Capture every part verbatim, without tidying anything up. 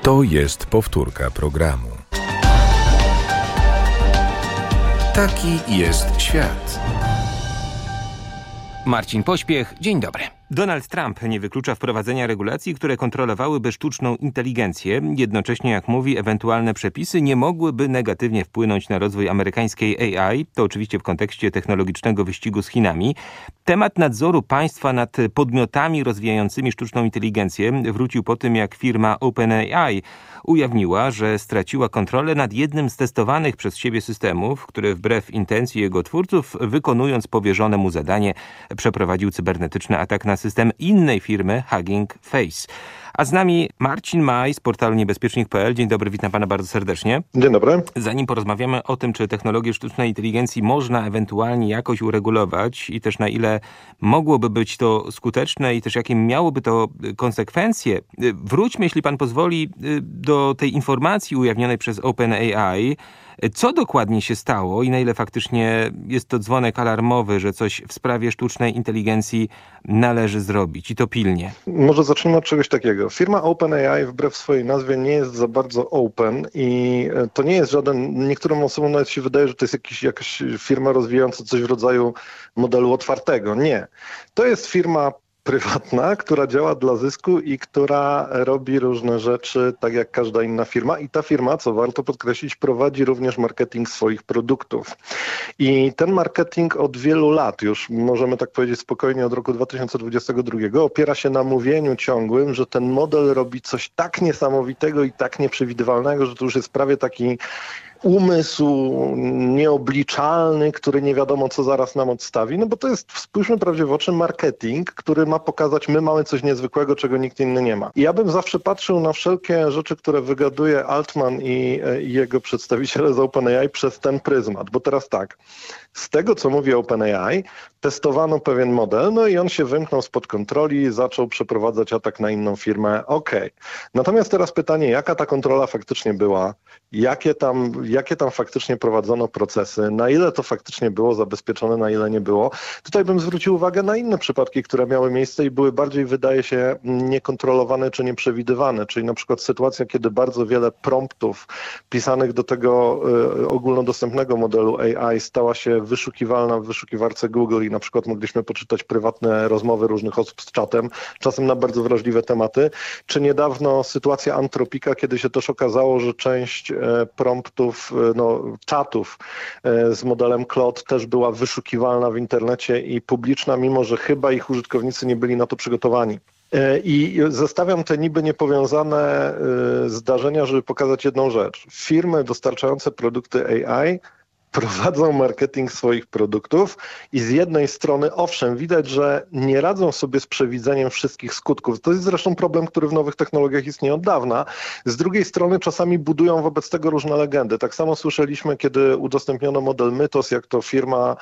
To jest powtórka programu. Taki jest świat. Marcin Pośpiech, dzień dobry. Donald Trump nie wyklucza wprowadzenia regulacji, które kontrolowałyby sztuczną inteligencję. Jednocześnie, jak mówi, ewentualne przepisy nie mogłyby negatywnie wpłynąć na rozwój amerykańskiej A I. To oczywiście w kontekście technologicznego wyścigu z Chinami. Temat nadzoru państwa nad podmiotami rozwijającymi sztuczną inteligencję wrócił po tym, jak firma OpenAI ujawniła, że straciła kontrolę nad jednym z testowanych przez siebie systemów, który wbrew intencji jego twórców, wykonując powierzone mu zadanie, przeprowadził cybernetyczny atak na system innej firmy Hugging Face. A z nami Marcin Maj z portalu niebezpiecznik kropka p l. Dzień dobry, witam pana bardzo serdecznie. Dzień dobry. Zanim porozmawiamy o tym, czy technologię sztucznej inteligencji można ewentualnie jakoś uregulować i też na ile mogłoby być to skuteczne i też jakie miałoby to konsekwencje, wróćmy, jeśli pan pozwoli, do tej informacji ujawnionej przez OpenAI. Co dokładnie się stało i na ile faktycznie jest to dzwonek alarmowy, że coś w sprawie sztucznej inteligencji należy zrobić i to pilnie? Może zacznijmy od czegoś takiego. Firma OpenAI wbrew swojej nazwie nie jest za bardzo open i to nie jest żaden, niektórym osobom nawet się wydaje, że to jest jakiś, jakaś firma rozwijająca coś w rodzaju modelu otwartego. Nie. To jest firma prywatna, która działa dla zysku i która robi różne rzeczy, tak jak każda inna firma. I ta firma, co warto podkreślić, prowadzi również marketing swoich produktów. I ten marketing od wielu lat, już możemy tak powiedzieć spokojnie od roku dwa tysiące dwudziestego drugiego, opiera się na mówieniu ciągłym, że ten model robi coś tak niesamowitego i tak nieprzewidywalnego, że to już jest prawie taki umysł nieobliczalny, który nie wiadomo, co zaraz nam odstawi. No bo to jest, spójrzmy prawdzie w oczy, marketing, który ma pokazać, my mamy coś niezwykłego, czego nikt inny nie ma. I ja bym zawsze patrzył na wszelkie rzeczy, które wygaduje Altman i, i jego przedstawiciele z OpenAI przez ten pryzmat. Bo teraz tak, z tego, co mówi OpenAI, testowano pewien model, no i on się wymknął spod kontroli, zaczął przeprowadzać atak na inną firmę. Okej. Okay. Natomiast teraz pytanie, jaka ta kontrola faktycznie była? Jakie tam, jakie tam faktycznie prowadzono procesy? Na ile to faktycznie było zabezpieczone, na ile nie było? Tutaj bym zwrócił uwagę na inne przypadki, które miały miejsce i były bardziej, wydaje się, niekontrolowane czy nieprzewidywane. Czyli na przykład sytuacja, kiedy bardzo wiele promptów pisanych do tego y, ogólnodostępnego modelu A I stała się wyszukiwalna w wyszukiwarce Google i na przykład mogliśmy poczytać prywatne rozmowy różnych osób z czatem, czasem na bardzo wrażliwe tematy. Czy niedawno sytuacja Antropika, kiedy się też okazało, że część e, promptów, e, no, czatów e, z modelem Claude też była wyszukiwalna w internecie i publiczna, mimo że chyba ich użytkownicy nie byli na to przygotowani. I zestawiam te niby niepowiązane zdarzenia, żeby pokazać jedną rzecz. Firmy dostarczające produkty A I prowadzą marketing swoich produktów i z jednej strony, owszem, widać, że nie radzą sobie z przewidzeniem wszystkich skutków. To jest zresztą problem, który w nowych technologiach istnieje od dawna. Z drugiej strony czasami budują wobec tego różne legendy. Tak samo słyszeliśmy, kiedy udostępniono model Mythos, jak to firma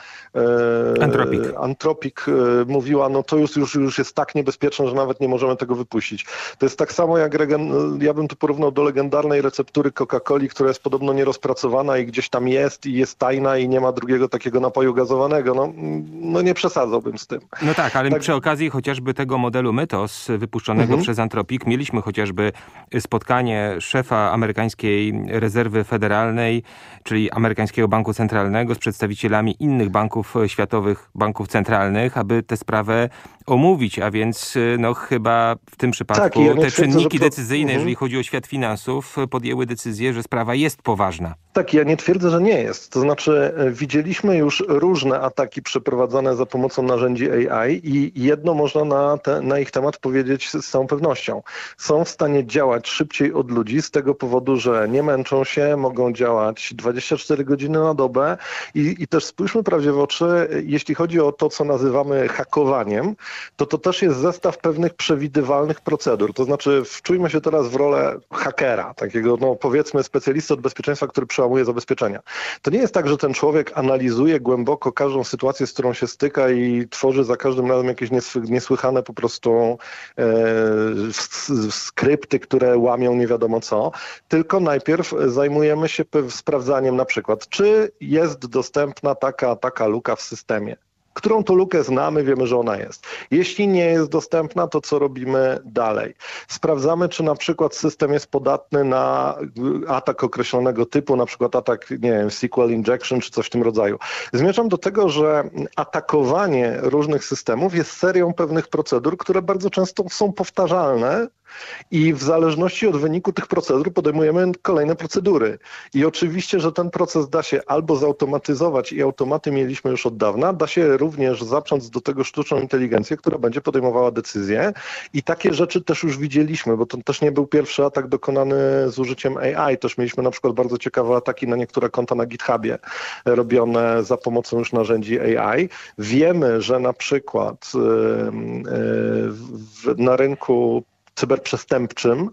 e, Anthropic, Anthropic e, mówiła, no to już, już, już jest tak niebezpieczne, że nawet nie możemy tego wypuścić. To jest tak samo jak, regen, ja bym to porównał do legendarnej receptury Coca-Coli, która jest podobno nierozpracowana i gdzieś tam jest i jest tajna i nie ma drugiego takiego napoju gazowanego. No, no nie przesadzałbym z tym. No tak, ale tak. Przy okazji chociażby tego modelu Mythos wypuszczonego mhm. przez Anthropic mieliśmy chociażby spotkanie szefa amerykańskiej rezerwy federalnej, czyli amerykańskiego banku centralnego z przedstawicielami innych banków światowych, banków centralnych, aby tę sprawę omówić, a więc no chyba w tym przypadku tak, ja te czynniki pro... decyzyjne, mhm. jeżeli chodzi o świat finansów, podjęły decyzję, że sprawa jest poważna. Tak, ja nie twierdzę, że nie jest. To znaczy widzieliśmy już różne ataki przeprowadzane za pomocą narzędzi A I i jedno można na, te, na ich temat powiedzieć z całą pewnością. Są w stanie działać szybciej od ludzi z tego powodu, że nie męczą się, mogą działać dwadzieścia cztery godziny na dobę i, i też spójrzmy prawdzie w oczy, jeśli chodzi o to, co nazywamy hakowaniem, to to też jest zestaw pewnych przewidywalnych procedur. To znaczy wczujmy się teraz w rolę hakera, takiego no powiedzmy specjalisty od bezpieczeństwa, który przełamuje zabezpieczenia. To nie jest tak, że ten człowiek analizuje głęboko każdą sytuację, z którą się styka i tworzy za każdym razem jakieś niesłychane po prostu e, skrypty, które łamią nie wiadomo co, tylko najpierw zajmujemy się sprawdzaniem na przykład, czy jest dostępna taka, taka luka w systemie. którą to lukę znamy, wiemy, że ona jest. Jeśli nie jest dostępna, to co robimy dalej? Sprawdzamy, czy na przykład system jest podatny na atak określonego typu, na przykład atak, nie wiem, S Q L injection czy coś w tym rodzaju. Zmierzam do tego, że atakowanie różnych systemów jest serią pewnych procedur, które bardzo często są powtarzalne, i w zależności od wyniku tych procedur podejmujemy kolejne procedury. I oczywiście, że ten proces da się albo zautomatyzować i automaty mieliśmy już od dawna, da się również zaprząc do tego sztuczną inteligencję, która będzie podejmowała decyzje i takie rzeczy też już widzieliśmy, bo to też nie był pierwszy atak dokonany z użyciem A I. Też mieliśmy na przykład bardzo ciekawe ataki na niektóre konta na GitHubie robione za pomocą już narzędzi A I. Wiemy, że na przykład yy, yy, na rynku cyberprzestępczym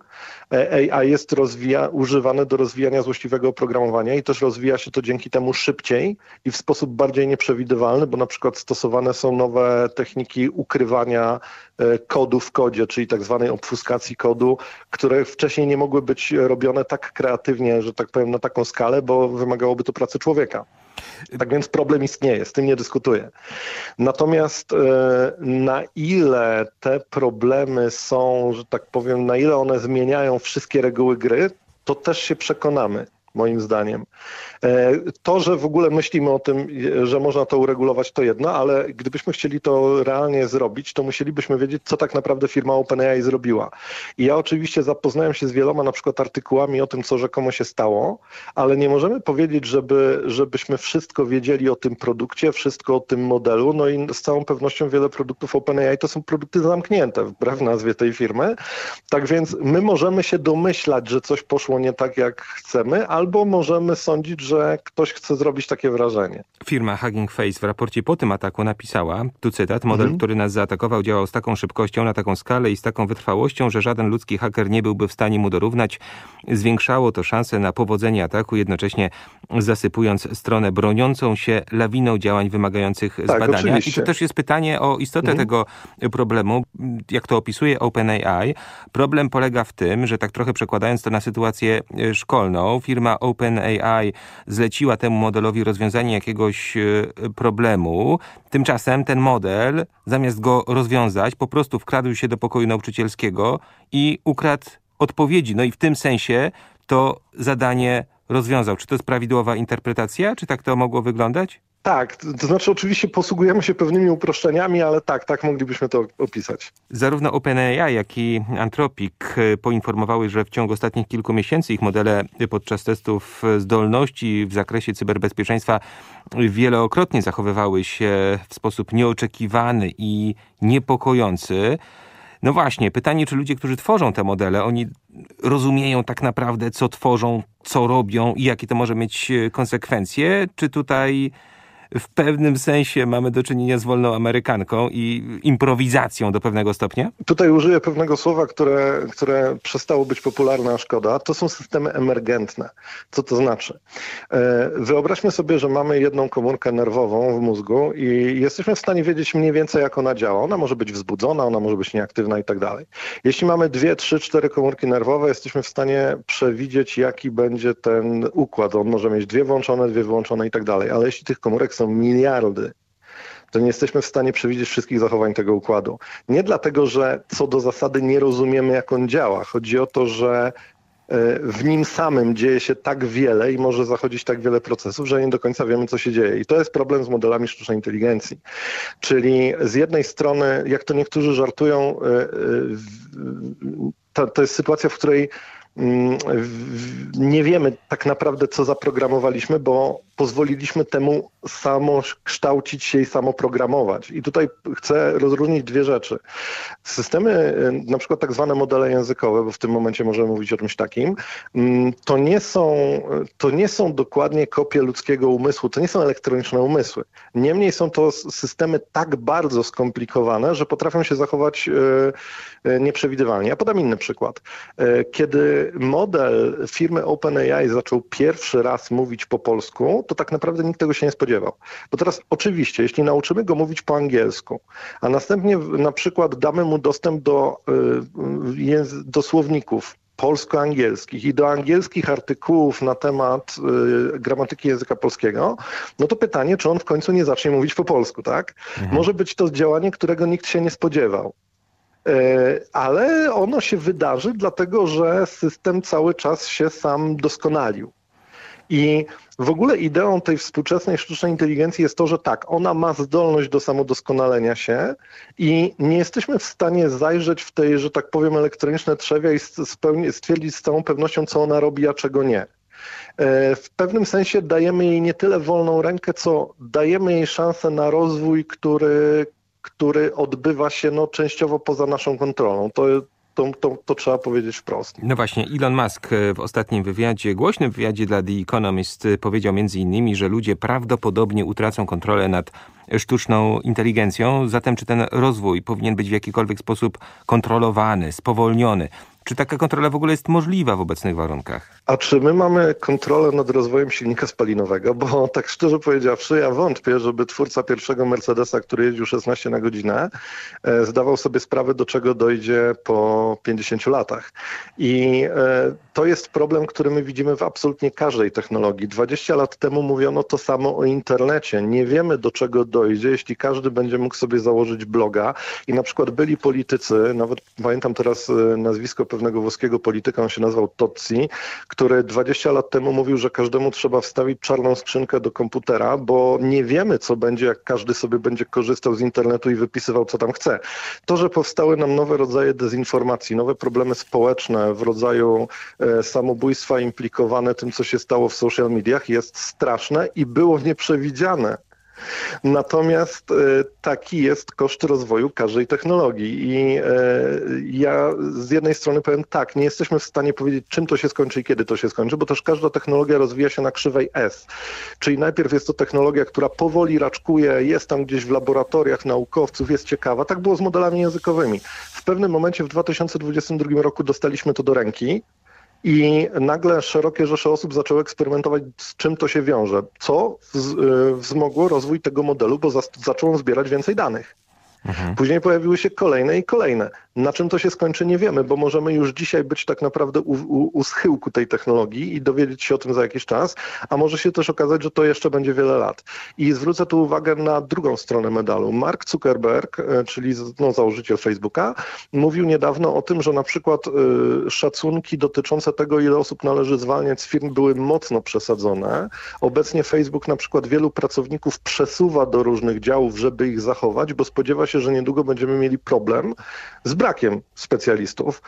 A I jest rozwija, używane do rozwijania złośliwego oprogramowania i też rozwija się to dzięki temu szybciej i w sposób bardziej nieprzewidywalny, bo na przykład stosowane są nowe techniki ukrywania kodu w kodzie, czyli tak zwanej obfuskacji kodu, które wcześniej nie mogły być robione tak kreatywnie, że tak powiem, na taką skalę, bo wymagałoby to pracy człowieka. Tak więc problem istnieje, z tym nie dyskutuję. Natomiast na ile te problemy są, że tak powiem, na ile one zmieniają wszystkie reguły gry, to też się przekonamy, moim zdaniem. To, że w ogóle myślimy o tym, że można to uregulować, to jedno, ale gdybyśmy chcieli to realnie zrobić, to musielibyśmy wiedzieć, co tak naprawdę firma OpenAI zrobiła. I ja oczywiście zapoznałem się z wieloma na przykład artykułami o tym, co rzekomo się stało, ale nie możemy powiedzieć, żeby, żebyśmy wszystko wiedzieli o tym produkcie, wszystko o tym modelu, no i z całą pewnością wiele produktów OpenAI to są produkty zamknięte, wbrew nazwie tej firmy. Tak więc my możemy się domyślać, że coś poszło nie tak, jak chcemy, albo możemy sądzić, że ktoś chce zrobić takie wrażenie. Firma Hugging Face w raporcie po tym ataku napisała, tu cytat, model, mhm. który nas zaatakował, działał z taką szybkością, na taką skalę i z taką wytrwałością, że żaden ludzki haker nie byłby w stanie mu dorównać. Zwiększało to szanse na powodzenie ataku, jednocześnie zasypując stronę broniącą się lawiną działań wymagających tak, zbadania. Oczywiście. I to też jest pytanie o istotę mhm. tego problemu. Jak to opisuje OpenAI, problem polega w tym, że tak trochę przekładając to na sytuację szkolną, firma OpenAI zleciła temu modelowi rozwiązanie jakiegoś problemu. Tymczasem ten model, zamiast go rozwiązać, po prostu wkradł się do pokoju nauczycielskiego i ukradł odpowiedzi. No i w tym sensie to zadanie rozwiązał. Czy to jest prawidłowa interpretacja? Czy tak to mogło wyglądać? Tak, to znaczy oczywiście posługujemy się pewnymi uproszczeniami, ale tak, tak moglibyśmy to opisać. Zarówno OpenAI, jak i Anthropic poinformowały, że w ciągu ostatnich kilku miesięcy ich modele podczas testów zdolności w zakresie cyberbezpieczeństwa wielokrotnie zachowywały się w sposób nieoczekiwany i niepokojący. No właśnie, pytanie, czy ludzie, którzy tworzą te modele, oni rozumieją tak naprawdę, co tworzą, co robią i jakie to może mieć konsekwencje? Czy tutaj w pewnym sensie mamy do czynienia z wolną amerykanką i improwizacją do pewnego stopnia? Tutaj użyję pewnego słowa, które, które przestało być popularne, a szkoda. To są systemy emergentne. Co to znaczy? Wyobraźmy sobie, że mamy jedną komórkę nerwową w mózgu i jesteśmy w stanie wiedzieć mniej więcej, jak ona działa. Ona może być wzbudzona, ona może być nieaktywna i tak dalej. Jeśli mamy dwie, trzy, cztery komórki nerwowe, jesteśmy w stanie przewidzieć, jaki będzie ten układ. On może mieć dwie włączone, dwie wyłączone i tak dalej. Ale jeśli tych komórek są miliardy, to nie jesteśmy w stanie przewidzieć wszystkich zachowań tego układu. Nie dlatego, że co do zasady nie rozumiemy, jak on działa. Chodzi o to, że w nim samym dzieje się tak wiele i może zachodzić tak wiele procesów, że nie do końca wiemy, co się dzieje. I to jest problem z modelami sztucznej inteligencji. Czyli z jednej strony, jak to niektórzy żartują, to, to jest sytuacja, w której nie wiemy tak naprawdę, co zaprogramowaliśmy, bo pozwoliliśmy temu samo kształcić się i samo programować. I tutaj chcę rozróżnić dwie rzeczy. Systemy, na przykład tak zwane modele językowe, bo w tym momencie możemy mówić o czymś takim, to nie są, to nie są dokładnie kopie ludzkiego umysłu, to nie są elektroniczne umysły. Niemniej są to systemy tak bardzo skomplikowane, że potrafią się zachować nieprzewidywalnie. Ja podam inny przykład. Kiedy model firmy OpenAI zaczął pierwszy raz mówić po polsku, to tak naprawdę nikt tego się nie spodziewał. Bo teraz oczywiście, jeśli nauczymy go mówić po angielsku, a następnie na przykład damy mu dostęp do, do słowników polsko-angielskich i do angielskich artykułów na temat y, gramatyki języka polskiego, no to pytanie, czy on w końcu nie zacznie mówić po polsku, tak? Mhm. Może być to działanie, którego nikt się nie spodziewał. Ale ono się wydarzy, dlatego że system cały czas się sam doskonalił. I w ogóle ideą tej współczesnej sztucznej inteligencji jest to, że tak, ona ma zdolność do samodoskonalenia się i nie jesteśmy w stanie zajrzeć w tej, że tak powiem, elektroniczne trzewia i stwierdzić z całą pewnością, co ona robi, a czego nie. W pewnym sensie dajemy jej nie tyle wolną rękę, co dajemy jej szansę na rozwój, który który odbywa się no, częściowo poza naszą kontrolą. To, to, to, to trzeba powiedzieć wprost. No właśnie, Elon Musk w ostatnim wywiadzie, głośnym wywiadzie dla The Economist powiedział między innymi, że ludzie prawdopodobnie utracą kontrolę nad sztuczną inteligencją. Zatem czy ten rozwój powinien być w jakikolwiek sposób kontrolowany, spowolniony? Czy taka kontrola w ogóle jest możliwa w obecnych warunkach? A czy my mamy kontrolę nad rozwojem silnika spalinowego? Bo tak szczerze powiedziawszy, ja wątpię, żeby twórca pierwszego Mercedesa, który jeździł szesnaście na godzinę, zdawał sobie sprawę, do czego dojdzie po pięćdziesięciu latach. I to jest problem, który my widzimy w absolutnie każdej technologii. dwadzieścia lat temu mówiono to samo o internecie. Nie wiemy, do czego dojdzie, jeśli każdy będzie mógł sobie założyć bloga. I na przykład byli politycy, nawet pamiętam teraz nazwisko pewnego włoskiego polityka, on się nazywał Tozzi, który dwadzieścia lat temu mówił, że każdemu trzeba wstawić czarną skrzynkę do komputera, bo nie wiemy, co będzie, jak każdy sobie będzie korzystał z internetu i wypisywał, co tam chce. To, że powstały nam nowe rodzaje dezinformacji, nowe problemy społeczne w rodzaju e, samobójstwa implikowane tym, co się stało w social mediach, jest straszne i było nieprzewidziane. Natomiast e, taki jest koszt rozwoju każdej technologii i e, ja z jednej strony powiem tak, nie jesteśmy w stanie powiedzieć, czym to się skończy i kiedy to się skończy, bo też każda technologia rozwija się na krzywej S, czyli najpierw jest to technologia, która powoli raczkuje, jest tam gdzieś w laboratoriach naukowców, jest ciekawa, tak było z modelami językowymi. W pewnym momencie w dwa tysiące dwudziestym drugim roku dostaliśmy to do ręki, i nagle szerokie rzesze osób zaczęły eksperymentować, z czym to się wiąże, co wzmogło rozwój tego modelu, bo zaczął on zbierać więcej danych. Mhm. Później pojawiły się kolejne i kolejne. Na czym to się skończy, nie wiemy, bo możemy już dzisiaj być tak naprawdę u, u, u schyłku tej technologii i dowiedzieć się o tym za jakiś czas, a może się też okazać, że to jeszcze będzie wiele lat. I zwrócę tu uwagę na drugą stronę medalu. Mark Zuckerberg, czyli no, założyciel Facebooka, mówił niedawno o tym, że na przykład y, szacunki dotyczące tego, ile osób należy zwalniać z firm, były mocno przesadzone. Obecnie Facebook na przykład wielu pracowników przesuwa do różnych działów, żeby ich zachować, bo spodziewa się, że niedługo będziemy mieli problem z brakiem specjalistów,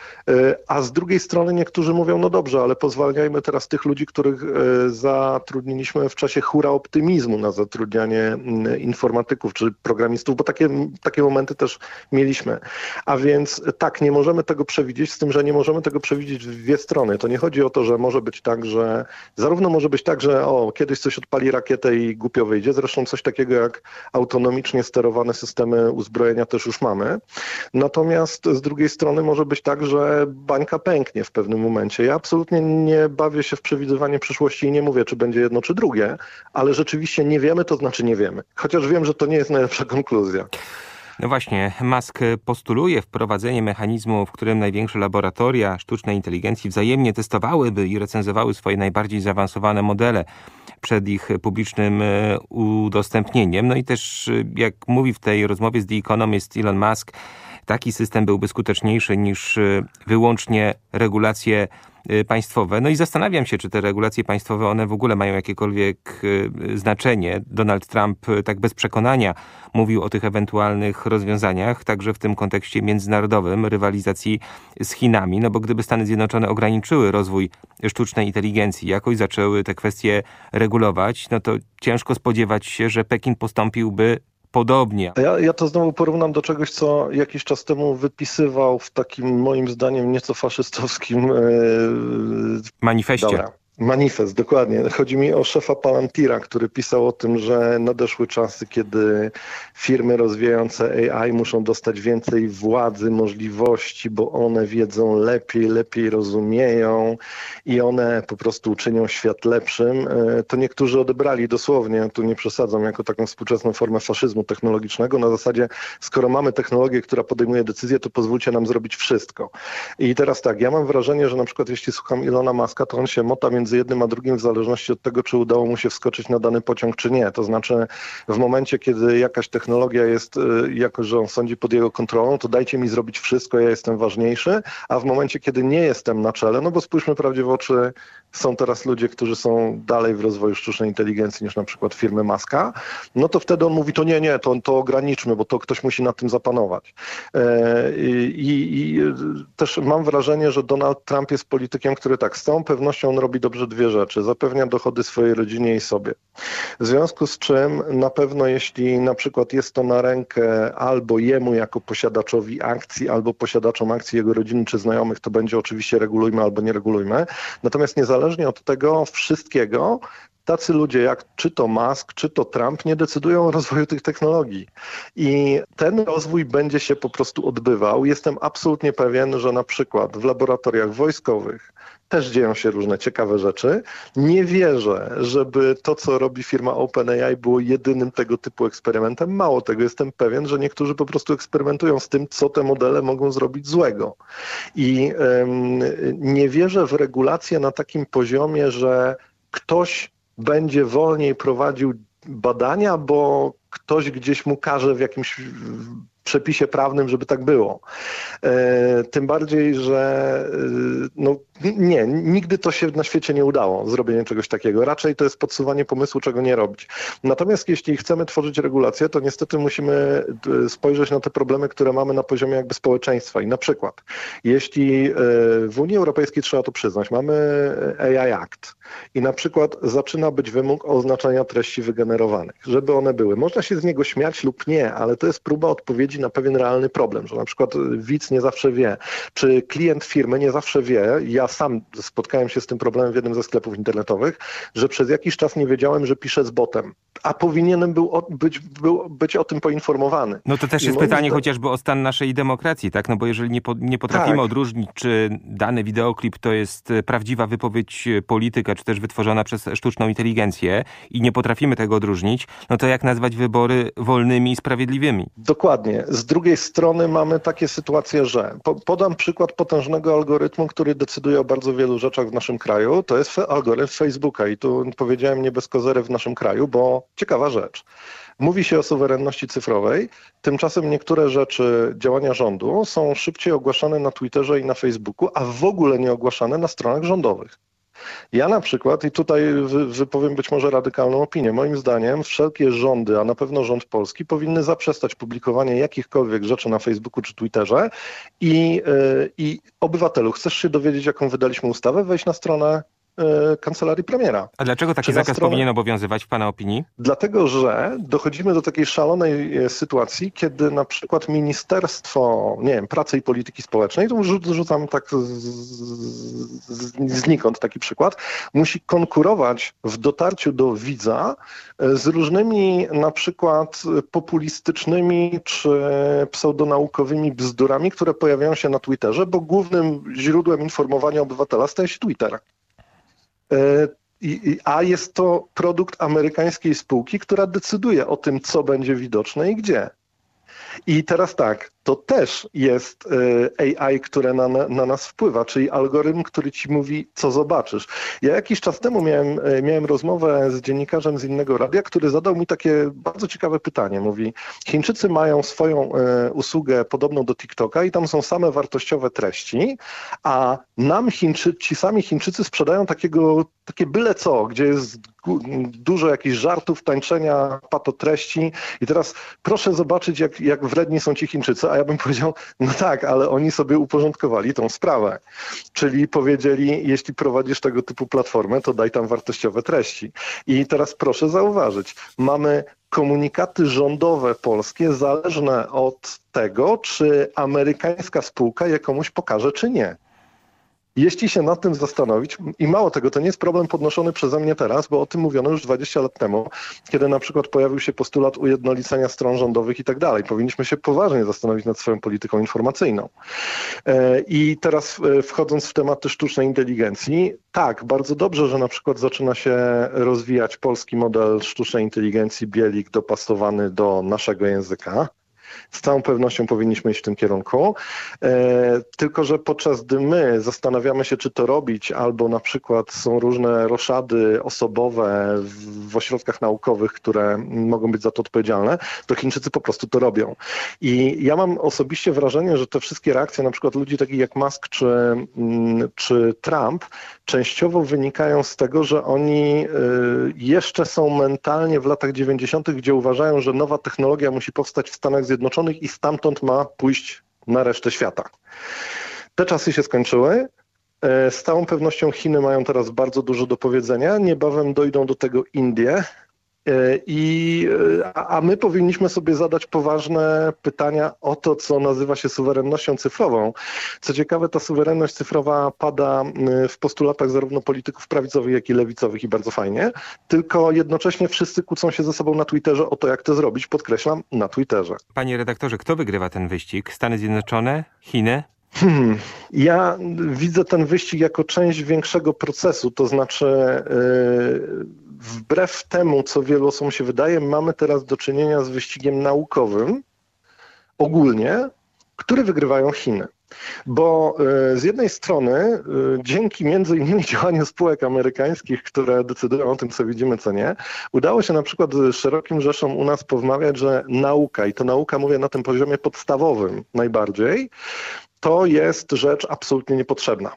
a z drugiej strony niektórzy mówią, no dobrze, ale pozwalniajmy teraz tych ludzi, których zatrudniliśmy w czasie hura optymizmu na zatrudnianie informatyków czy programistów, bo takie, takie momenty też mieliśmy. A więc tak, nie możemy tego przewidzieć, z tym, że nie możemy tego przewidzieć w dwie strony. To nie chodzi o to, że może być tak, że zarówno może być tak, że o, kiedyś coś odpali rakietę i głupio wyjdzie, zresztą coś takiego jak autonomicznie sterowane systemy uzbrojenia też już mamy. Natomiast z drugiej strony może być tak, że bańka pęknie w pewnym momencie. Ja absolutnie nie bawię się w przewidywanie przyszłości i nie mówię, czy będzie jedno, czy drugie, ale rzeczywiście nie wiemy, to znaczy nie wiemy. Chociaż wiem, że to nie jest najlepsza konkluzja. No właśnie, Musk postuluje wprowadzenie mechanizmu, w którym największe laboratoria sztucznej inteligencji wzajemnie testowałyby i recenzowały swoje najbardziej zaawansowane modele przed ich publicznym udostępnieniem. No i też, jak mówi w tej rozmowie z The Economist Elon Musk, taki system byłby skuteczniejszy niż wyłącznie regulacje państwowe. No i zastanawiam się, czy te regulacje państwowe, one w ogóle mają jakiekolwiek znaczenie. Donald Trump tak bez przekonania mówił o tych ewentualnych rozwiązaniach, także w tym kontekście międzynarodowym, rywalizacji z Chinami, no bo gdyby Stany Zjednoczone ograniczyły rozwój sztucznej inteligencji, jakoś zaczęły te kwestie regulować, no to ciężko spodziewać się, że Pekin postąpiłby podobnie. Ja, ja to znowu porównam do czegoś, co jakiś czas temu wypisywał w takim moim zdaniem nieco faszystowskim yy, manifestie. Dobra. Manifest, dokładnie. Chodzi mi o szefa Palantira, który pisał o tym, że nadeszły czasy, kiedy firmy rozwijające A I muszą dostać więcej władzy, możliwości, bo one wiedzą lepiej, lepiej rozumieją i one po prostu uczynią świat lepszym. To niektórzy odebrali dosłownie, tu nie przesadzam, jako taką współczesną formę faszyzmu technologicznego. Na zasadzie, skoro mamy technologię, która podejmuje decyzje, to pozwólcie nam zrobić wszystko. I teraz tak, ja mam wrażenie, że na przykład jeśli słucham Ilona Muska, to on się mota między jednym a drugim w zależności od tego, czy udało mu się wskoczyć na dany pociąg, czy nie. To znaczy w momencie, kiedy jakaś technologia jest, jako że on sądzi pod jego kontrolą, to dajcie mi zrobić wszystko, ja jestem ważniejszy, a w momencie, kiedy nie jestem na czele, no bo spójrzmy prawdzie w oczy, są teraz ludzie, którzy są dalej w rozwoju sztucznej inteligencji niż na przykład firmy Muska, no to wtedy on mówi, to nie, nie, to, to ograniczmy, bo to ktoś musi nad tym zapanować. I, i też mam wrażenie, że Donald Trump jest politykiem, który tak, z całą pewnością on robi dobrze dwie rzeczy. Zapewnia dochody swojej rodzinie i sobie. W związku z czym na pewno jeśli na przykład jest to na rękę albo jemu jako posiadaczowi akcji, albo posiadaczom akcji jego rodziny czy znajomych, to będzie oczywiście regulujmy albo nie regulujmy. Natomiast niezależnie od tego wszystkiego, tacy ludzie jak czy to Musk, czy to Trump nie decydują o rozwoju tych technologii. I ten rozwój będzie się po prostu odbywał. Jestem absolutnie pewien, że na przykład w laboratoriach wojskowych też dzieją się różne ciekawe rzeczy. Nie wierzę, żeby to, co robi firma OpenAI, było jedynym tego typu eksperymentem. Mało tego, jestem pewien, że niektórzy po prostu eksperymentują z tym, co te modele mogą zrobić złego. I ym, nie wierzę w regulację na takim poziomie, że ktoś będzie wolniej prowadził badania, bo ktoś gdzieś mu każe w jakimś przepisie prawnym, żeby tak było. E, tym bardziej, że e, no, nie, nigdy to się na świecie nie udało, zrobienie czegoś takiego. Raczej to jest podsuwanie pomysłu, czego nie robić. Natomiast jeśli chcemy tworzyć regulacje, to niestety musimy spojrzeć na te problemy, które mamy na poziomie jakby społeczeństwa. I na przykład, jeśli w Unii Europejskiej, trzeba to przyznać, mamy A I Act i na przykład zaczyna być wymóg oznaczania treści wygenerowanych, żeby one były. Można się z niego śmiać lub nie, ale to jest próba odpowiedzi na pewien realny problem, że na przykład widz nie zawsze wie, czy klient firmy nie zawsze wie, ja sam spotkałem się z tym problemem w jednym ze sklepów internetowych, że przez jakiś czas nie wiedziałem, że piszę z botem, a powinienem był o, być, był, być o tym poinformowany. No to też I jest pytanie zda... chociażby o stan naszej demokracji, tak? No bo jeżeli nie, po, nie potrafimy tak. odróżnić, czy dany wideoklip to jest prawdziwa wypowiedź polityka, czy też wytworzona przez sztuczną inteligencję i nie potrafimy tego odróżnić, no to jak nazwać wybory wolnymi i sprawiedliwymi? Dokładnie. Z drugiej strony mamy takie sytuacje, że po, podam przykład potężnego algorytmu, który decyduje o bardzo wielu rzeczach w naszym kraju. To jest algorytm Facebooka i tu powiedziałem nie bez kozery w naszym kraju, bo ciekawa rzecz. Mówi się o suwerenności cyfrowej, tymczasem niektóre rzeczy działania rządu są szybciej ogłaszane na Twitterze i na Facebooku, a w ogóle nie ogłaszane na stronach rządowych. Ja na przykład, i tutaj wypowiem być może radykalną opinię, moim zdaniem wszelkie rządy, a na pewno rząd polski, powinny zaprzestać publikowania jakichkolwiek rzeczy na Facebooku czy Twitterze i, yy, i obywatelu, chcesz się dowiedzieć, jaką wydaliśmy ustawę, wejdź na stronę kancelarii premiera. A dlaczego taki zakaz stronę... powinien obowiązywać w pana opinii? Dlatego, że dochodzimy do takiej szalonej sytuacji, kiedy na przykład Ministerstwo, nie wiem, Pracy i Polityki Społecznej, to rzucam tak z, z, znikąd taki przykład, musi konkurować w dotarciu do widza z różnymi na przykład populistycznymi czy pseudonaukowymi bzdurami, które pojawiają się na Twitterze, bo głównym źródłem informowania obywatela staje się Twitter. A jest to produkt amerykańskiej spółki, która decyduje o tym, co będzie widoczne i gdzie. I teraz tak, to też jest A I, które na, na nas wpływa, czyli algorytm, który ci mówi, co zobaczysz. Ja jakiś czas temu miałem, miałem rozmowę z dziennikarzem z innego radia, który zadał mi takie bardzo ciekawe pytanie. Mówi, Chińczycy mają swoją e, usługę podobną do TikToka i tam są same wartościowe treści, a nam Chińczy, ci sami Chińczycy sprzedają takiego, takie byle co, gdzie jest dużo jakichś żartów, tańczenia, patotreści i teraz proszę zobaczyć, jak, jak wredni są ci Chińczycy, a ja bym powiedział, no tak, ale oni sobie uporządkowali tą sprawę. Czyli powiedzieli, jeśli prowadzisz tego typu platformę, to daj tam wartościowe treści. I teraz proszę zauważyć, mamy komunikaty rządowe polskie zależne od tego, czy amerykańska spółka je komuś pokaże, czy nie. Jeśli się nad tym zastanowić, i mało tego, to nie jest problem podnoszony przeze mnie teraz, bo o tym mówiono już dwadzieścia lat temu, kiedy na przykład pojawił się postulat ujednolicenia stron rządowych i tak dalej. Powinniśmy się poważnie zastanowić nad swoją polityką informacyjną. I teraz wchodząc w tematy sztucznej inteligencji, tak, bardzo dobrze, że na przykład zaczyna się rozwijać polski model sztucznej inteligencji Bielik dopasowany do naszego języka. Z całą pewnością powinniśmy iść w tym kierunku, e, tylko że podczas gdy my zastanawiamy się, czy to robić, albo na przykład są różne roszady osobowe w, w ośrodkach naukowych, które mogą być za to odpowiedzialne, to Chińczycy po prostu to robią. I ja mam osobiście wrażenie, że te wszystkie reakcje na przykład ludzi takich jak Musk czy, czy Trump częściowo wynikają z tego, że oni jeszcze są mentalnie w latach dziewięćdziesiątych, gdzie uważają, że nowa technologia musi powstać w Stanach Zjednoczonych i stamtąd ma pójść na resztę świata. Te czasy się skończyły. Z całą pewnością Chiny mają teraz bardzo dużo do powiedzenia. Niebawem dojdą do tego Indie. I, a my powinniśmy sobie zadać poważne pytania o to, co nazywa się suwerennością cyfrową. Co ciekawe, ta suwerenność cyfrowa pada w postulatach zarówno polityków prawicowych, jak i lewicowych i bardzo fajnie, tylko jednocześnie wszyscy kłócą się ze sobą na Twitterze o to, jak to zrobić. Podkreślam, na Twitterze. Panie redaktorze, kto wygrywa ten wyścig? Stany Zjednoczone? Chiny? Hmm. Ja widzę ten wyścig jako część większego procesu, to znaczy yy, wbrew temu, co wielu osobom się wydaje, mamy teraz do czynienia z wyścigiem naukowym, ogólnie, który wygrywają Chiny. Bo y, z jednej strony y, dzięki między innymi działaniu spółek amerykańskich, które decydują o tym, co widzimy, co nie, udało się na przykład szerokim rzeszom u nas powmawiać, że nauka, i to nauka mówię na tym poziomie podstawowym najbardziej, to jest rzecz absolutnie niepotrzebna.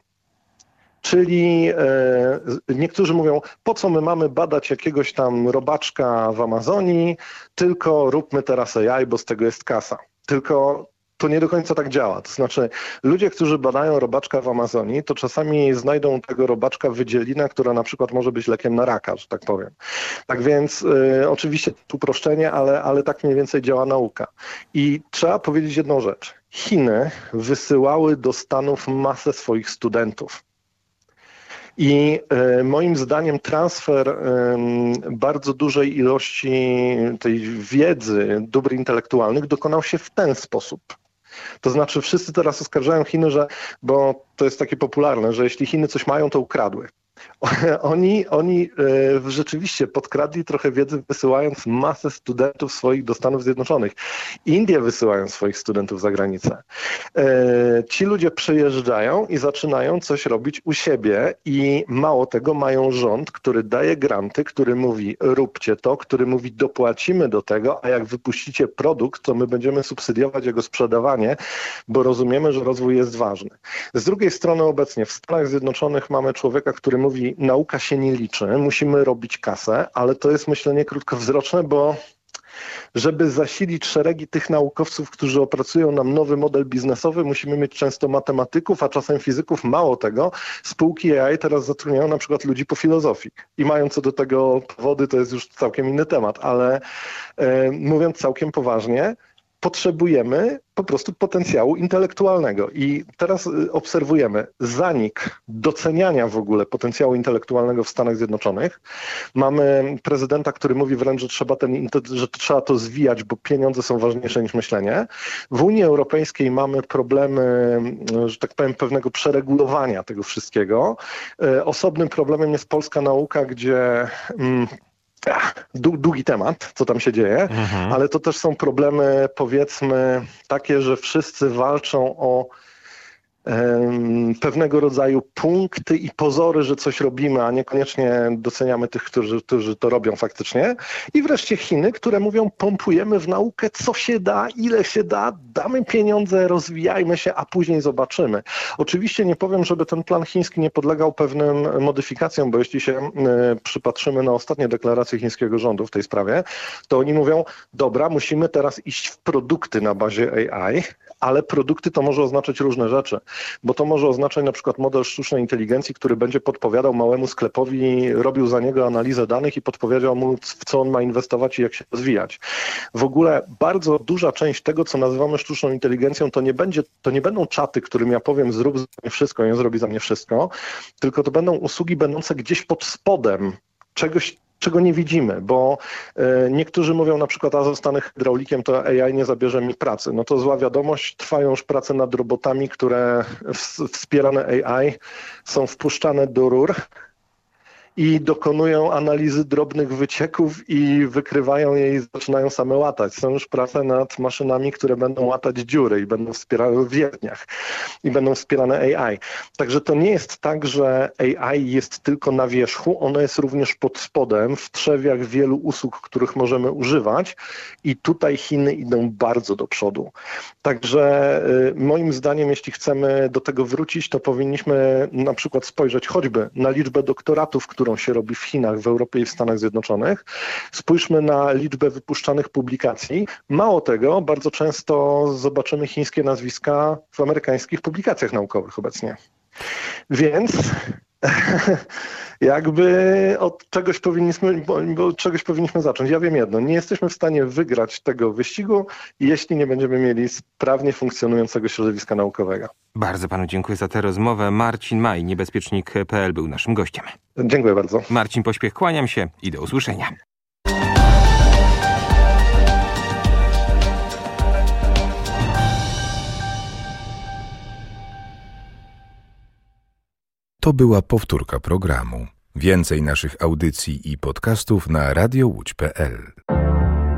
Czyli e, niektórzy mówią, po co my mamy badać jakiegoś tam robaczka w Amazonii, tylko róbmy teraz A I, bo z tego jest kasa. Tylko to nie do końca tak działa. To znaczy ludzie, którzy badają robaczka w Amazonii, to czasami znajdą tego robaczka wydzielinę, która na przykład może być lekiem na raka, że tak powiem. Tak więc y, oczywiście to uproszczenie, ale, ale tak mniej więcej działa nauka. I trzeba powiedzieć jedną rzecz. Chiny wysyłały do Stanów masę swoich studentów. I y, moim zdaniem transfer y, bardzo dużej ilości tej wiedzy, dóbr intelektualnych dokonał się w ten sposób. To znaczy wszyscy teraz oskarżają Chiny, że, bo to jest takie popularne, że jeśli Chiny coś mają, to ukradły. Oni, oni e, rzeczywiście podkradli trochę wiedzy, wysyłając masę studentów swoich do Stanów Zjednoczonych. Indie wysyłają swoich studentów za granicę. E, ci ludzie przyjeżdżają i zaczynają coś robić u siebie i mało tego, mają rząd, który daje granty, który mówi róbcie to, który mówi dopłacimy do tego, a jak wypuścicie produkt, to my będziemy subsydiować jego sprzedawanie, bo rozumiemy, że rozwój jest ważny. Z drugiej strony obecnie w Stanach Zjednoczonych mamy człowieka, który mówi, nauka się nie liczy, musimy robić kasę, ale to jest myślenie krótkowzroczne, bo żeby zasilić szeregi tych naukowców, którzy opracują nam nowy model biznesowy, musimy mieć często matematyków, a czasem fizyków. Mało tego, spółki A I teraz zatrudniają na przykład ludzi po filozofii i mają co do tego powody, to jest już całkiem inny temat, ale e, mówiąc całkiem poważnie, potrzebujemy po prostu potencjału intelektualnego. I teraz obserwujemy zanik doceniania w ogóle potencjału intelektualnego w Stanach Zjednoczonych. Mamy prezydenta, który mówi wręcz, że trzeba, ten, że trzeba to zwijać, bo pieniądze są ważniejsze niż myślenie. W Unii Europejskiej mamy problemy, że tak powiem, pewnego przeregulowania tego wszystkiego. Osobnym problemem jest polska nauka, gdzie... Mm, Długi temat, co tam się dzieje, mhm. ale to też są problemy, powiedzmy, takie, że wszyscy walczą o um, pewnego rodzaju punkty i pozory, że coś robimy, a niekoniecznie doceniamy tych, którzy, którzy to robią faktycznie. I wreszcie Chiny, które mówią, pompujemy w naukę, co się da, ile się da, damy pieniądze, rozwijajmy się, a później zobaczymy. Oczywiście nie powiem, żeby ten plan chiński nie podlegał pewnym modyfikacjom, bo jeśli się y, przypatrzymy na ostatnie deklaracje chińskiego rządu w tej sprawie, to oni mówią, dobra, musimy teraz iść w produkty na bazie A I, ale produkty to może oznaczać różne rzeczy, bo to może oznaczać na przykład model sztucznej inteligencji, który będzie podpowiadał małemu sklepowi, robił za niego analizę danych i podpowiedział mu, w co on ma inwestować i jak się rozwijać. W ogóle bardzo duża część tego, co nazywamy sztuczną inteligencją, to nie będzie, to nie będą czaty, którym ja powiem, zrób za mnie wszystko, i on zrobi za mnie wszystko, tylko to będą usługi będące gdzieś pod spodem czegoś, czego nie widzimy, bo y, niektórzy mówią na przykład, a zostanę hydraulikiem, to A I nie zabierze mi pracy. No to zła wiadomość, trwają już prace nad robotami, które w, wspierane A I są wpuszczane do rur i dokonują analizy drobnych wycieków i wykrywają je i zaczynają same łatać. Są już prace nad maszynami, które będą łatać dziury i będą wspierały w wiertniach i będą wspierane A I. Także to nie jest tak, że A I jest tylko na wierzchu, ono jest również pod spodem, w trzewiach wielu usług, których możemy używać i tutaj Chiny idą bardzo do przodu. Także y, moim zdaniem, jeśli chcemy do tego wrócić, to powinniśmy na przykład spojrzeć choćby na liczbę doktoratów, którą się robi w Chinach, w Europie i w Stanach Zjednoczonych. Spójrzmy na liczbę wypuszczanych publikacji. Mało tego, bardzo często zobaczymy chińskie nazwiska w amerykańskich publikacjach naukowych obecnie. Więc jakby od czegoś powinniśmy, bo od czegoś powinniśmy zacząć. Ja wiem jedno, nie jesteśmy w stanie wygrać tego wyścigu, jeśli nie będziemy mieli sprawnie funkcjonującego środowiska naukowego. Bardzo panu dziękuję za tę rozmowę. Marcin Maj, niebezpiecznik kropka p l był naszym gościem. Dziękuję bardzo. Marcin Pośpiech, kłaniam się i do usłyszenia. To była powtórka programu. Więcej naszych audycji i podcastów na radio łódź kropka p l.